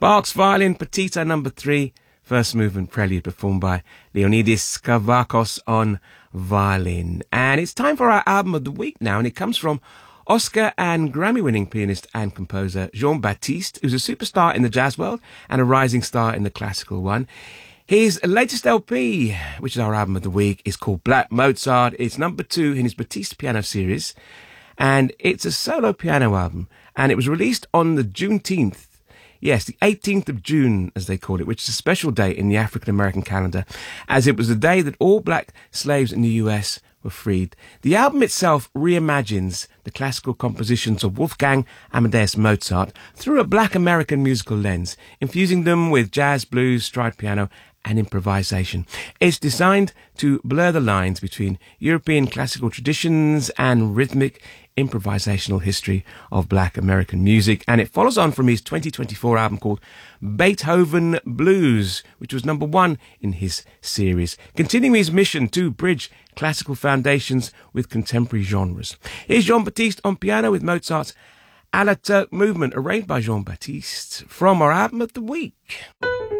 Bach's Violin Partita No. 3, first movement prelude performed by Leonidas Kavakos on violin. And it's time for our album of the week now, and it comes from Oscar and Grammy-winning pianist and composer Jean-Baptiste, who's a superstar in the jazz world and a rising star in the classical one. His latest LP, which is our album of the week, is called Black Mozart. It's number 2 in his Batiste piano series, and it's a solo piano album, and it was released on the Juneteenth. Yes, the 18th of June, as they call it, which is a special date in the African-American calendar, as it was the day that all black slaves in the US were freed. The album itself reimagines the classical compositions of Wolfgang Amadeus Mozart through a black American musical lens, infusing them with jazz, blues, stride piano, and improvisation. It's designed to blur the lines between European classical traditions and rhythmic improvisational history of black American music, and it follows on from his 2024 album called Beethoven Blues, which was number 1 in his series, continuing his mission to bridge classical foundations with contemporary genres. Here's Jean-Baptiste on piano with Mozart's A la Turque movement, arranged by Jean-Baptiste, from our album of the week.